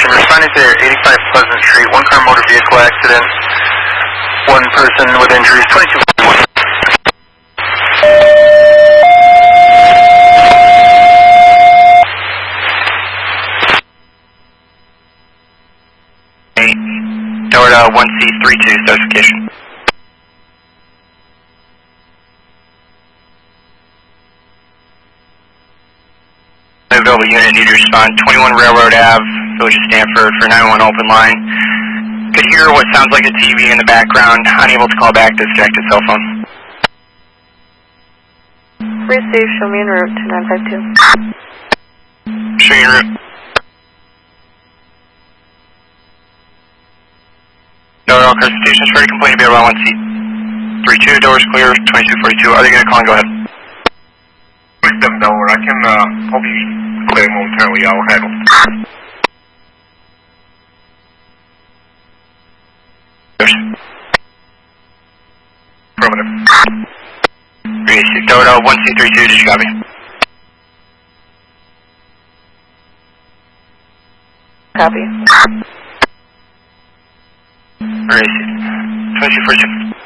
station. Responding to 85 Pleasant Street, one car motor vehicle accident, one person with injuries, 2241. Toyota 1C32, certification. Available unit, need to respond 21 Railroad Ave, Village of Stanford for 911 open line. Could hear what sounds like a TV in the background, unable to call back, disconnected cell phone. Receive, show me en route to 952. Show you en route. All car stations ready, complaint to be around 1C32, doors clear, 2242. Are they going to call and go ahead? Push them over. I can, I'll be clear momentarily. I'll handle. Affirmative. Toyota 1C32, did you copy? Copy. 2246.